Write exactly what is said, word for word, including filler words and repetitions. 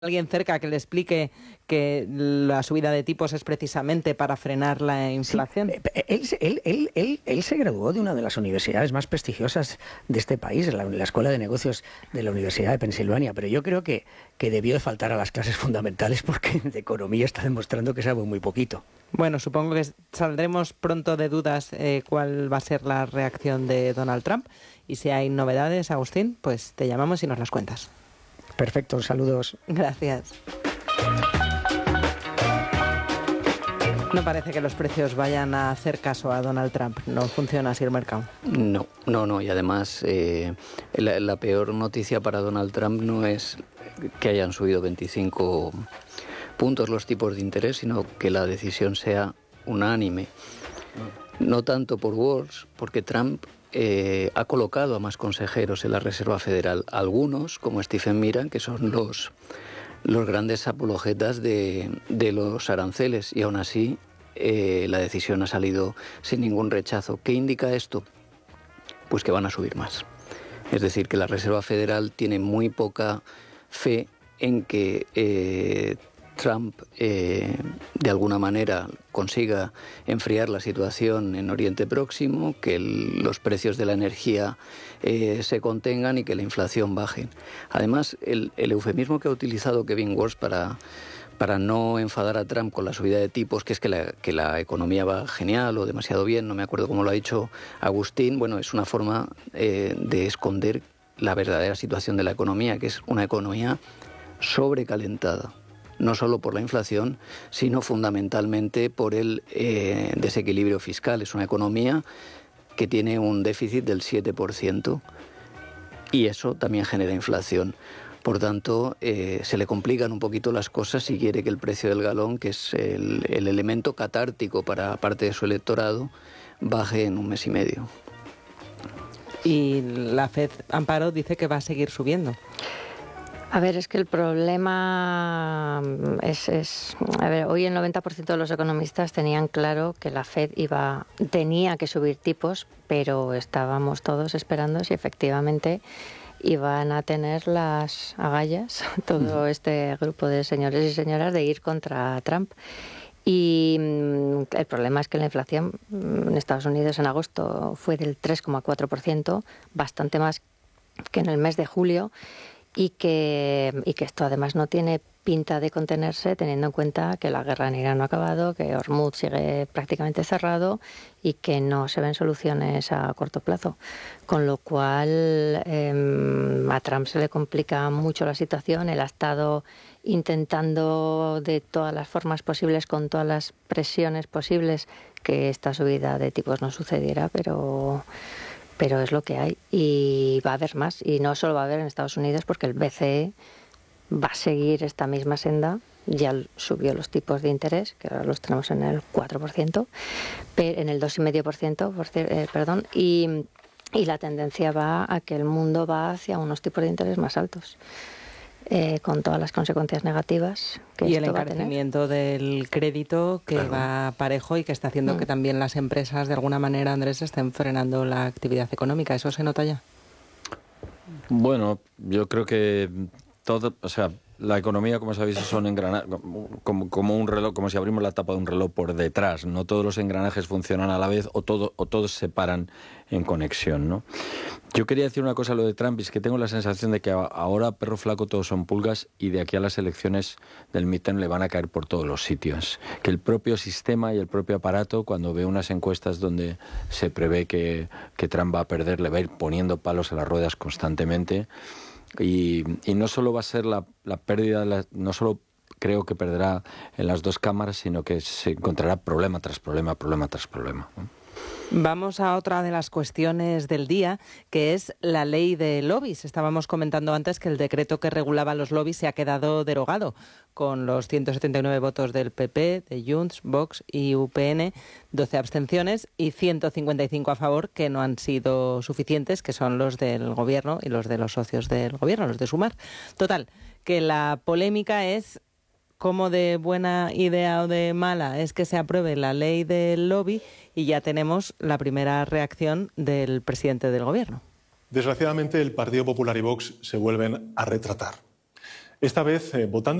alguien cerca que le explique que la subida de tipos es precisamente para frenar la inflación? Sí, él, él, él, él, él se graduó de una de las universidades más prestigiosas de este país, la, la Escuela de Negocios de la Universidad de Pensilvania, pero yo creo que, que debió de faltar a las clases fundamentales porque de economía está demostrando que sabe muy poquito. Bueno, supongo que saldremos pronto de dudas eh, cuál va a ser la reacción de Donald Trump, y si hay novedades, Agustín, pues te llamamos y nos las cuentas. Perfecto, saludos. Gracias. No parece que los precios vayan a hacer caso a Donald Trump. No funciona así el mercado. No, no, no. Y además, eh, la, la peor noticia para Donald Trump no es que hayan subido veinticinco puntos los tipos de interés, sino que la decisión sea unánime. No tanto por Walls, porque Trump eh, ha colocado a más consejeros en la Reserva Federal. Algunos, como Stephen Miran, que son los... los grandes apologetas de, de los aranceles, y aún así eh, la decisión ha salido sin ningún rechazo. ¿Qué indica esto? Pues que van a subir más. Es decir, que la Reserva Federal tiene muy poca fe en que eh, Trump eh, de alguna manera consiga enfriar la situación en Oriente Próximo, que el, los precios de la energía eh, se contengan y que la inflación baje. Además, el, el eufemismo que ha utilizado Kevin Walsh para, para no enfadar a Trump con la subida de tipos, que es que la, que la economía va genial o demasiado bien, no me acuerdo cómo lo ha dicho Agustín, bueno, es una forma eh, de esconder la verdadera situación de la economía, que es una economía sobrecalentada. No solo por la inflación, sino fundamentalmente por el eh, desequilibrio fiscal. Es una economía que tiene un déficit del siete por ciento y eso también genera inflación. Por tanto, eh, se le complican un poquito las cosas si quiere que el precio del galón, que es el, el elemento catártico para parte de su electorado, baje en un mes y medio. Y la Fed, Amparo, dice que va a seguir subiendo. A ver, es que el problema es, es... A ver, hoy el noventa por ciento de los economistas tenían claro que la Fed iba, tenía que subir tipos, pero estábamos todos esperando si efectivamente iban a tener las agallas, todo este grupo de señores y señoras, de ir contra Trump. Y el problema es que la inflación en Estados Unidos en agosto fue del tres coma cuatro por ciento, bastante más que en el mes de julio, y que, y que esto además no tiene pinta de contenerse, teniendo en cuenta que la guerra en Irán no ha acabado, que Hormuz sigue prácticamente cerrado y que no se ven soluciones a corto plazo. Con lo cual eh, a Trump se le complica mucho la situación. Él ha estado intentando de todas las formas posibles, con todas las presiones posibles, que esta subida de tipos no sucediera, pero... pero es lo que hay y va a haber más, y no solo va a haber en Estados Unidos, porque el B C E va a seguir esta misma senda. Ya subió los tipos de interés, que ahora los tenemos en el cuatro por ciento, en el dos coma cinco por ciento, por, eh, perdón, y, y la tendencia va a que el mundo va hacia unos tipos de interés más altos. Eh, con todas las consecuencias negativas que y esto el encarecimiento del crédito que claro. va parejo y que está haciendo mm. que también las empresas de alguna manera, Andrés, estén frenando la actividad económica. ¿Eso se nota ya? Bueno, yo creo que todo, o sea, la economía, como sabéis, son engranajes, como, como un reloj, como si abrimos la tapa de un reloj por detrás. No todos los engranajes funcionan a la vez o, todo, o todos se paran en conexión, ¿no? Yo quería decir una cosa a lo de Trump, y es que tengo la sensación de que ahora perro flaco todos son pulgas, y de aquí a las elecciones del midterm le van a caer por todos los sitios. Que el propio sistema y el propio aparato, cuando ve unas encuestas donde se prevé que, que Trump va a perder, le va a ir poniendo palos a las ruedas constantemente. Y, y no solo va a ser la, la pérdida, la, no solo creo que perderá en las dos cámaras, sino que se encontrará problema tras problema, problema tras problema, ¿no? Vamos a otra de las cuestiones del día, que es la ley de lobbies. Estábamos comentando antes que el decreto que regulaba los lobbies se ha quedado derogado, con los ciento setenta y nueve votos del P P, de Junts, Vox y U P N, doce abstenciones y ciento cincuenta y cinco a favor, que no han sido suficientes, que son los del Gobierno y los de los socios del Gobierno, los de Sumar. Total, que la polémica es cómo de buena idea o de mala es que se apruebe la ley del lobby, y ya tenemos la primera reacción del presidente del Gobierno. Desgraciadamente, el Partido Popular y Vox se vuelven a retratar. esta vez eh, votando